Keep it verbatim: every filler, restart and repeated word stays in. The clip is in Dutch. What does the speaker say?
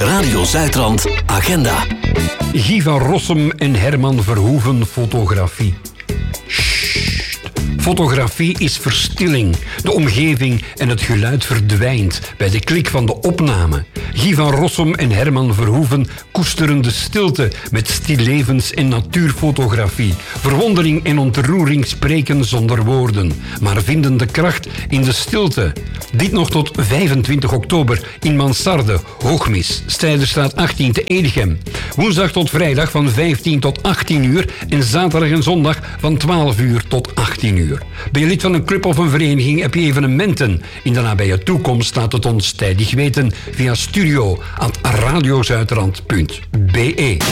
Radio Zuidrand Agenda. Guy van Rossum en Herman Verhoeven fotografie. Fotografie is verstilling. De omgeving en het geluid verdwijnt bij de klik van de opname. Guy van Rossum en Herman Verhoeven koesteren de stilte met stillevens- en natuurfotografie. Verwondering en ontroering spreken zonder woorden, maar vinden de kracht in de stilte. Dit nog tot vijfentwintig oktober in Mansarde, Hoogmis, Strijderstraat achttien te Edegem. Woensdag tot vrijdag van vijftien tot achttien uur en zaterdag en zondag van twaalf uur tot achttien uur. Ben je lid van een club of een vereniging, heb je evenementen in de nabije toekomst, laat het ons tijdig weten via studio at radiozuidrand punt be.